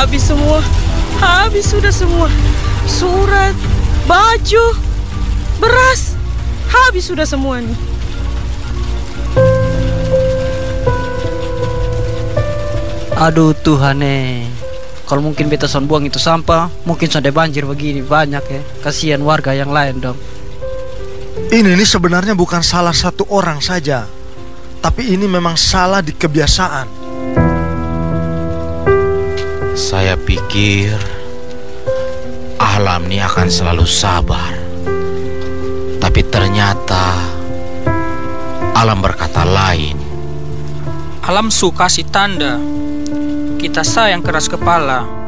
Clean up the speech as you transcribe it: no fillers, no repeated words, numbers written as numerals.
Habis semua. Habis sudah semua. Surat, baju, beras. Habis sudah semua nih. Aduh Tuhan kalau mungkin beta son buang itu sampah, mungkin sudah banjir begini banyak ya. Kasihan warga yang lain dong. Ini sebenarnya bukan salah satu orang saja, tapi ini memang salah di kebiasaan. Saya pikir alam ini akan selalu sabar, tapi ternyata alam berkata lain. Alam suka kasih tanda. Kita sayang keras kepala.